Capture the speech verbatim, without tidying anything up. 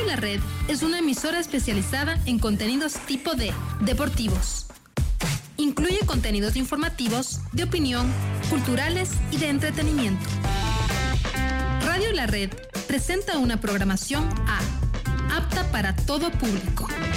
Radio La Red es una emisora especializada en contenidos tipo D, deportivos. Incluye contenidos informativos, de opinión, culturales y de entretenimiento. Radio La Red presenta una programación A, apta para todo público.